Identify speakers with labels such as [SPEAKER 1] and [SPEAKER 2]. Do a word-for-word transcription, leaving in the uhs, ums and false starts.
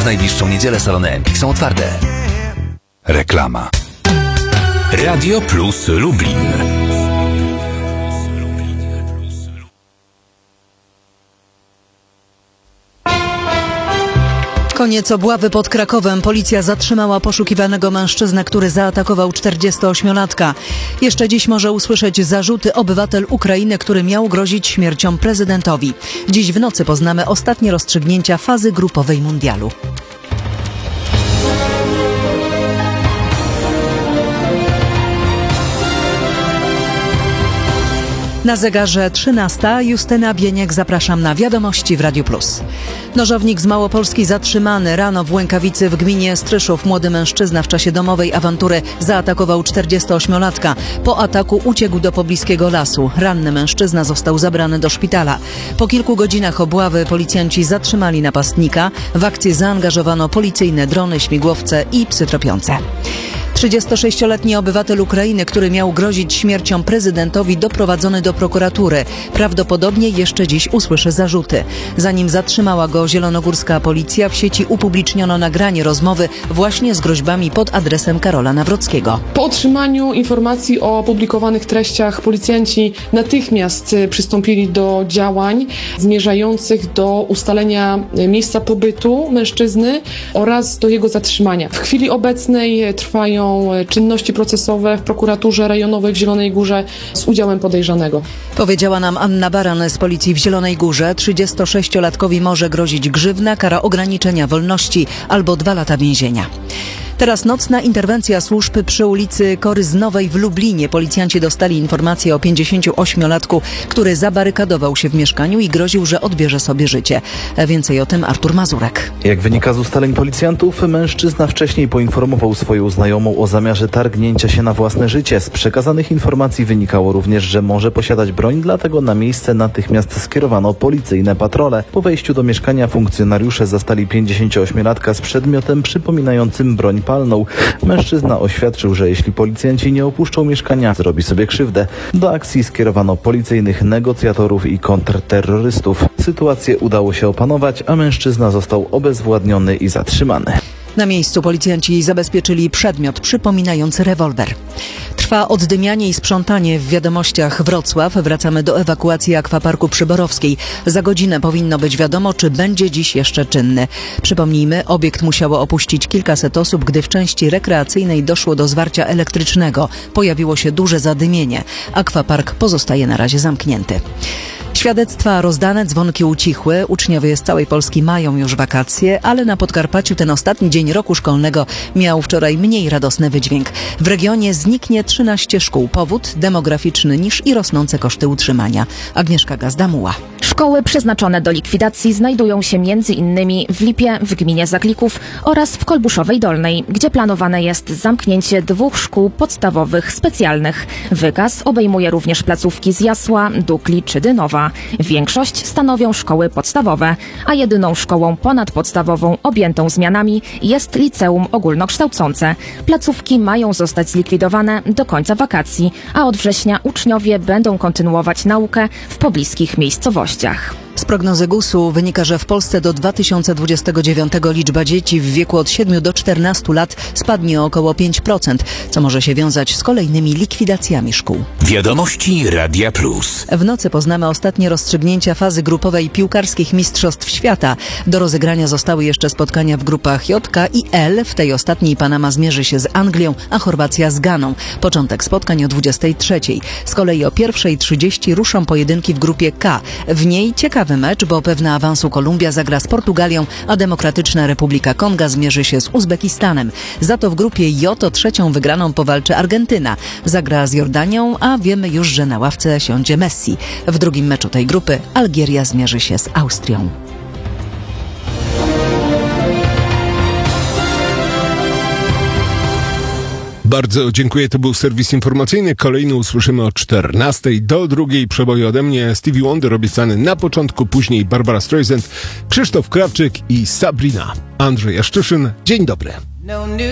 [SPEAKER 1] najbliższą niedzielę salony Empik są otwarte.
[SPEAKER 2] Reklama.
[SPEAKER 3] Radio Plus Lublin.
[SPEAKER 4] Koniec obławy pod Krakowem. Policja zatrzymała poszukiwanego mężczyznę, który zaatakował czterdziestoośmiolatka. Jeszcze dziś może usłyszeć zarzuty obywatel Ukrainy, który miał grozić śmiercią prezydentowi. Dziś w nocy poznamy ostatnie rozstrzygnięcia fazy grupowej mundialu. Na zegarze trzynasta. Justyna Bieniek, zapraszam na wiadomości w Radiu Plus. Nożownik z Małopolski zatrzymany. Rano w Łękawicy w gminie Stryszów młody mężczyzna w czasie domowej awantury zaatakował czterdziestoośmiolatka. Po ataku uciekł do pobliskiego lasu. Ranny mężczyzna został zabrany do szpitala. Po kilku godzinach obławy policjanci zatrzymali napastnika. W akcję zaangażowano policyjne drony, śmigłowce i psy tropiące. trzydziestosześcioletni obywatel Ukrainy, który miał grozić śmiercią prezydentowi, doprowadzony do prokuratury. Prawdopodobnie jeszcze dziś usłyszy zarzuty. Zanim zatrzymała go zielonogórska policja, w sieci upubliczniono nagranie rozmowy właśnie z groźbami pod adresem Karola Nawrockiego.
[SPEAKER 5] Po otrzymaniu informacji o opublikowanych treściach policjanci natychmiast przystąpili do działań zmierzających do ustalenia miejsca pobytu mężczyzny oraz do jego zatrzymania. W chwili obecnej trwają czynności procesowe w prokuraturze rejonowej w Zielonej Górze z udziałem podejrzanego.
[SPEAKER 4] Powiedziała nam Anna Baran z policji w Zielonej Górze. trzydziestosześciolatkowi może grozić grzywna, kara ograniczenia wolności albo dwa lata więzienia. Teraz nocna interwencja służb przy ulicy Koryznowej w Lublinie. Policjanci dostali informację o pięćdziesięcioośmiolatku, który zabarykadował się w mieszkaniu i groził, że odbierze sobie życie. Więcej o tym Artur Mazurek.
[SPEAKER 6] Jak wynika z ustaleń policjantów, mężczyzna wcześniej poinformował swoją znajomą o zamiarze targnięcia się na własne życie. Z przekazanych informacji wynikało również, że może posiadać broń, dlatego na miejsce natychmiast skierowano policyjne patrole. Po wejściu do mieszkania funkcjonariusze zastali pięćdziesięcioośmiolatka z przedmiotem przypominającym broń palną. Mężczyzna oświadczył, że jeśli policjanci nie opuszczą mieszkania, zrobi sobie krzywdę. Do akcji skierowano policyjnych negocjatorów i kontrterrorystów. Sytuację udało się opanować, a mężczyzna został obezwładniony i zatrzymany.
[SPEAKER 4] Na miejscu policjanci zabezpieczyli przedmiot przypominający rewolwer. Trwa oddymianie i sprzątanie w wiadomościach Wrocław. Wracamy do ewakuacji akwaparku Przyborowskiej. Za godzinę powinno być wiadomo, czy będzie dziś jeszcze czynny. Przypomnijmy, obiekt musiało opuścić kilkaset osób, gdy w części rekreacyjnej doszło do zwarcia elektrycznego. Pojawiło się duże zadymienie. Akwapark pozostaje na razie zamknięty. Świadectwa rozdane, dzwonki ucichły. Uczniowie z całej Polski mają już wakacje, ale na Podkarpaciu ten ostatni dzień roku szkolnego miał wczoraj mniej radosny wydźwięk. W regionie zniknie trzynaście szkół. Powód demograficzny niż i rosnące koszty utrzymania. Agnieszka Gazdamuła.
[SPEAKER 7] Szkoły przeznaczone do likwidacji znajdują się między innymi w Lipie, w gminie Zaklików oraz w Kolbuszowej Dolnej, gdzie planowane jest zamknięcie dwóch szkół podstawowych specjalnych. Wykaz obejmuje również placówki z Jasła, Dukli czy Dynowa. Większość stanowią szkoły podstawowe, a jedyną szkołą ponadpodstawową objętą zmianami jest liceum ogólnokształcące. Placówki mają zostać zlikwidowane do końca wakacji, a od września uczniowie będą kontynuować naukę w pobliskich miejscowościach.
[SPEAKER 4] Z prognozy gusu wynika, że w Polsce do dwa tysiące dwudziestego dziewiątego liczba dzieci w wieku od siedmiu do czternastu lat spadnie o około pięć procent, co może się wiązać z kolejnymi likwidacjami szkół.
[SPEAKER 3] Wiadomości Radia Plus.
[SPEAKER 4] W nocy poznamy ostatnie rozstrzygnięcia fazy grupowej piłkarskich Mistrzostw Świata. Do rozegrania zostały jeszcze spotkania w grupach J, K i L. W tej ostatniej Panama zmierzy się z Anglią, a Chorwacja z Ganą. Początek spotkań o dwudziestej trzeciej. Z kolei o pierwszej trzydzieści ruszą pojedynki w grupie K. W niej ciekawy mecz, bo pewna awansu Kolumbia zagra z Portugalią, a Demokratyczna Republika Konga zmierzy się z Uzbekistanem. Za to w grupie J o trzecią wygraną powalczy Argentyna. Zagra z Jordanią, a wiemy już, że na ławce siądzie Messi. W drugim meczu tej grupy Algieria zmierzy się z Austrią.
[SPEAKER 8] Bardzo dziękuję, to był serwis informacyjny. Kolejny usłyszymy o czternastej do drugiej. Przeboju ode mnie Stevie Wonder obiecany na początku, później Barbara Streisand, Krzysztof Krawczyk i Sabrina. Andrzej Jaszczyszyn. Dzień dobry.